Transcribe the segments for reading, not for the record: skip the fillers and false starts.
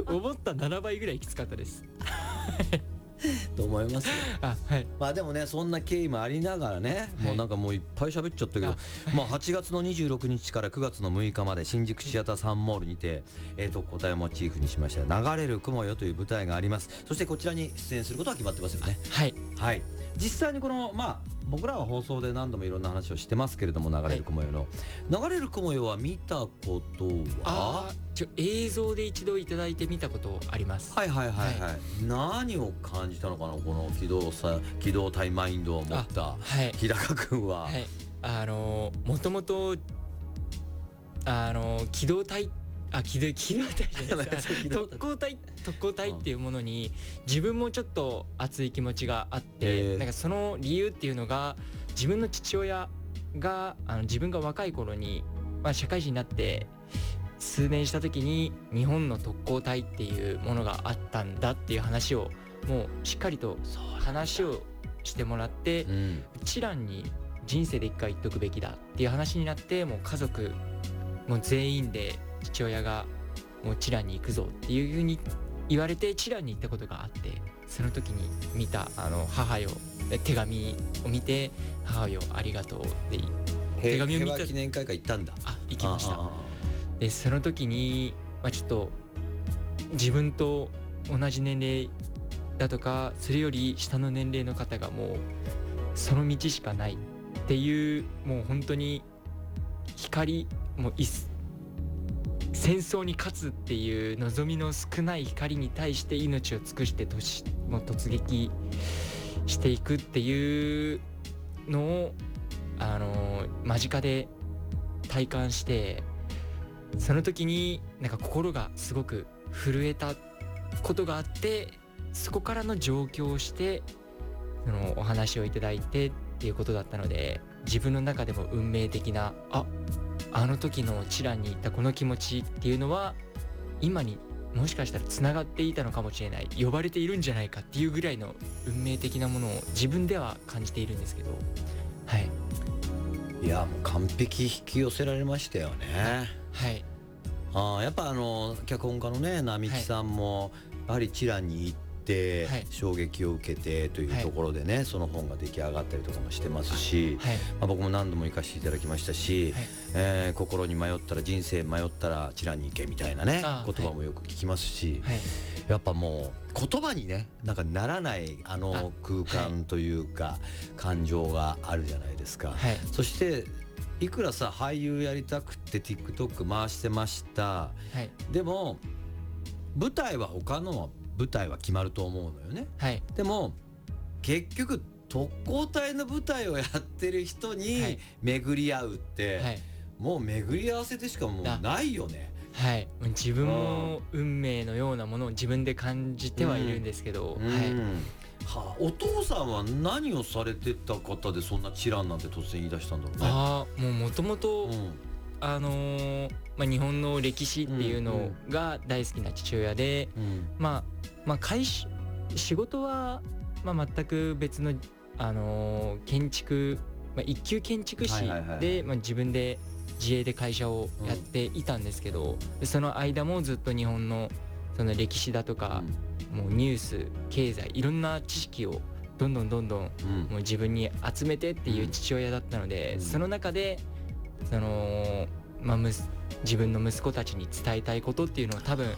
思った7倍ぐらいきつかったですと思いますよ。 はい。 まあでもね、そんな経緯もありながらね、もうなんかもういっぱい喋っちゃったけど、まあ8月の26日から9月の6日まで新宿シアターサンモールにて特攻隊をモチーフにしました流れる雲よという舞台があります。そしてこちらに出演することは決まってますよね。 はいはい。実際にこの僕らは放送で何度もいろんな話をしてますけれども、流れる雲よの、流れる雲よは見たことは映像で一度いただいて見たことあります。 はいはいはいはい、何を感じたのかな、この機動体マインドを持った日高君は。 はい、もともと機動体機動体じゃないですか特攻隊っていうものに自分もちょっと熱い気持ちがあって、なんかその理由っていうのが、自分の父親が自分が若い頃に、社会人になって数年した時に日本の特攻隊っていうものがあったんだっていう話をもうしっかりと話をしてもらって、一蘭に人生で一回言っとくべきだっていう話になって、もう家族もう全員で父親がもうチランに行くぞっていう風に言われてチランに行ったことがあって、その時に見た母よ手紙を見て、母よありがとうって手紙を見た。 平和記念会館行ったんだ。 行きました。でその時に、ちょっと自分と同じ年齢だとかそれより下の年齢の方がもうその道しかないっていう、もう本当に光もう戦争に勝つっていう望みの少ない光に対して命を尽くしてもう突撃していくっていうのを間近で体感して、その時になんか心がすごく震えたことがあって、そこからの上京をしてそのお話をいただいてっていうことだったので、自分の中でも運命的なあの時のチランに行ったこの気持ちっていうのは今にもしかしたらつながっていたのかもしれない、呼ばれているんじゃないかっていうぐらいの運命的なものを自分では感じているんですけど、はい。 いやもう完璧引き寄せられましたよね。 はい。 やっぱ脚本家のね並木さんもやはりチランに行って衝撃を受けてというところでね、その本が出来上がったりとかもしてますし、僕も何度も行かせていただきましたし、心に迷ったら人生迷ったらチランに行けみたいなね言葉もよく聞きますし、やっぱもう言葉にねなんかならない空間というか感情があるじゃないですか。そしていくらさ俳優やりたくて TikTok 回してました、でも舞台は他の舞台は決まると思うのよね。でも結局特攻隊の舞台をやってる人に巡り合うって、もう巡り合わせでしかもうないよね。 自分も運命のようなものを自分で感じてはいるんですけど、 お父さんは何をされてた方でそんなチランなんて突然言い出したんだろうね。 もともと日本の歴史っていうのが大好きな父親で、仕事は全く別の建築、一級建築士で自分で自営で会社をやっていたんですけど、その間もずっと日本のその歴史だとか、もうニュース経済いろんな知識をどんどんもう自分に集めてっていう父親だったので、その中でその自分の息子たちに伝えたいことっていうのを多分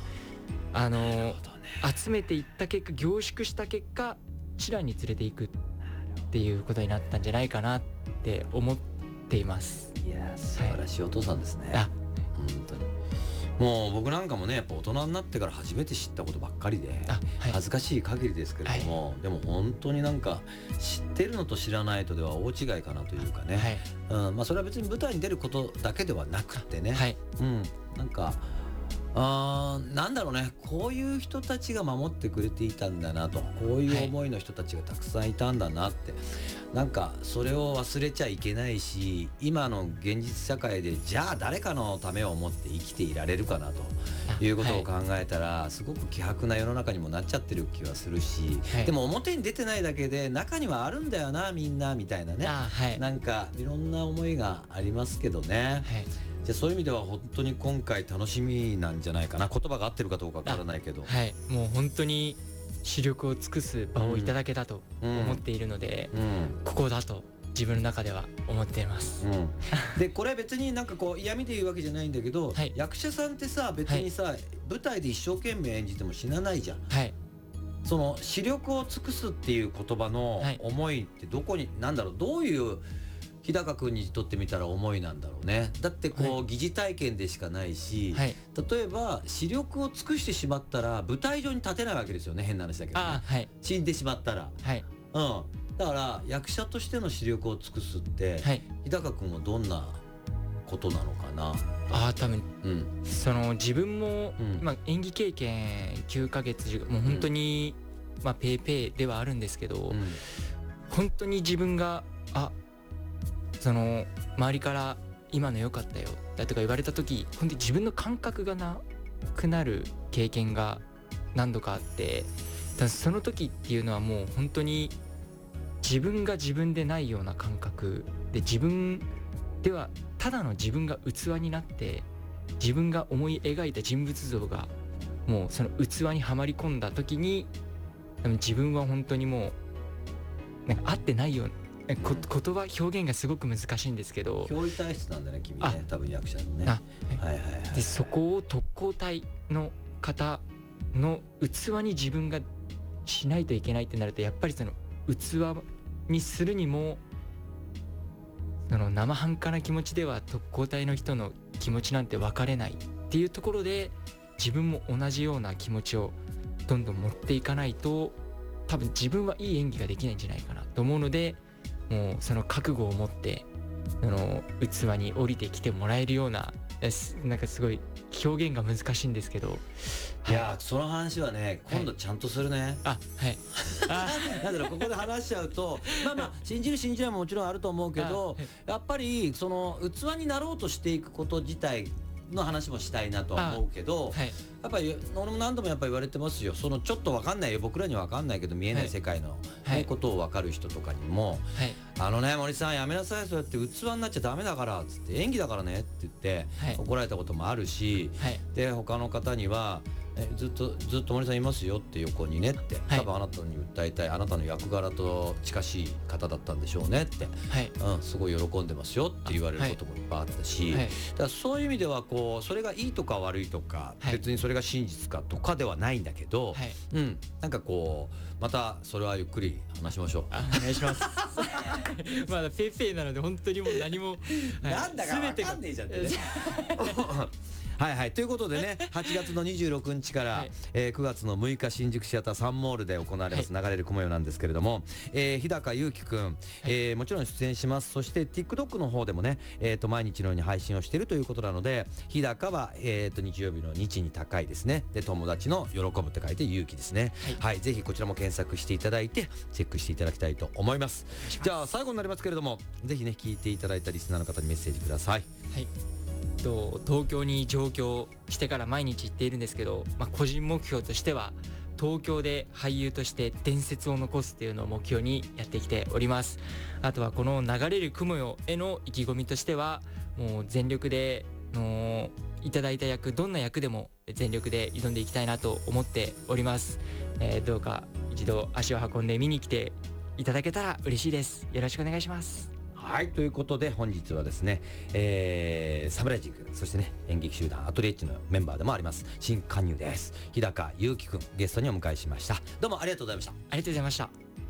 集めていった結果、凝縮した結果チランに連れていくっていうことになったんじゃないかなって思っています。 いや素晴らしいお父さんですね。本当にもう僕なんかもねやっぱ大人になってから初めて知ったことばっかりで恥ずかしい限りですけれども、でも本当になんか知ってるのと知らないとでは大違いかなというかね、それは別に舞台に出ることだけではなくてね、なんかなんだろうね、こういう人たちが守ってくれていたんだなと、こういう思いの人たちがたくさんいたんだなって、なんかそれを忘れちゃいけないし、今の現実社会でじゃあ誰かのためを思って生きていられるかなということを考えたら、すごく希薄な世の中にもなっちゃってる気はするし、でも表に出てないだけで中にはあるんだよなみんなみたいなね、なんかいろんな思いがありますけどね。 じゃあそういう意味では本当に今回楽しみなんじゃないかな。言葉が合ってるかどうかわからないけど、 はい、もう本当に視力を尽くす場をいただけたと思っているので、ここだと自分の中では思っています、 でこれ別になんかこう嫌味で言うわけじゃないんだけど、はい、役者さんってさ別にさ、はい、舞台で一生懸命演じても死なないじゃん、はい、その視力を尽くすっていう言葉の思いってどこに、なんだろう、どういう日高君にとってみたら思いなんだろうね。だってこう、はい、疑似体験でしかないし、はい、例えば視力を尽くしてしまったら舞台上に立てないわけですよね。変な話だけど、ね、はい、死んでしまったら、はい、だから役者としての視力を尽くすって、はい、日高君はどんなことなのかな。 多分、その自分も、今演技経験9ヶ月もう本当に、ペイペイではあるんですけど、本当に自分がその周りから今の良かったよだとか言われた時、本当に自分の感覚がなくなる経験が何度かあって、その時っていうのはもう本当に自分が自分でないような感覚で、自分ではただの自分が器になって、自分が思い描いた人物像がもうその器にはまり込んだ時に、自分は本当にもうなんか合ってないような言葉表現がすごく難しいんですけど、 憑依体質なんだね君ね、多分役者のね。 でそこを特攻隊の方の器に自分がしないといけないってなると、やっぱりその器にするにもその生半可な気持ちでは特攻隊の人の気持ちなんて分かれないっていうところで、自分も同じような気持ちをどんどん持っていかないと、多分自分はいい演技ができないんじゃないかなと思うので、もうその覚悟を持ってその器に降りてきてもらえるような、なんかすごい表現が難しいんですけど、 いやその話はね今度ちゃんとするね。なんだろう、ここで話しちゃうと信じる信じないももちろんあると思うけど、やっぱりその器になろうとしていくこと自体の話もしたいなとは思うけど、やっぱり俺も何度もやっぱ言われてますよ。そのちょっと分かんないよ、僕らには分かんないけど見えない世界の、ことを分かる人とかにも、森さんやめなさい、そうやって器になっちゃダメだからっつって、演技だからねって言って怒られたこともあるし、で他の方にはずっと森さんいますよって横にねって、多分あなたに訴えたい、あなたの役柄と近しい方だったんでしょうねって、すごい喜んでますよって言われることもいっぱいあったし、だからそういう意味ではこうそれがいいとか悪いとか、別にそれが真実かとかではないんだけど、なんかこうまたそれはゆっくり話しましょう。 お願いしますまだペイペイなので本当にもう何も、 なんだか分かんねえじゃんってねということでね、8月の26日から、9月の6日新宿シアターサンモールで行われます、流れる雲よなんですけれども、日高祐希くん、もちろん出演します。そして TikTok の方でもね、毎日のように配信をしているということなので、日高は、日曜日の日に高いですね。で友達の喜ぶって書いて勇気ですね。ぜひこちらも検索していただいてチェックしていただきたいと思います。じゃあ最後になりますけれども、ぜひね聞いていただいたリスナーの方にメッセージください。 東京に上京してから毎日行っているんですけど、個人目標としては東京で俳優として伝説を残すっていうのを目標にやってきております。あとはこの流れる雲よへの意気込みとしては、もう全力でいただいた役、どんな役でも全力で挑んでいきたいなと思っております。どうか一度足を運んで見に来ていただけたら嬉しいです。よろしくお願いします。 ということで本日はですね、サムライジング、そしてね演劇集団アトリエッジのメンバーでもあります新加入です日高祐希くんゲストにお迎えしました。どうもありがとうございました。 ありがとうございました。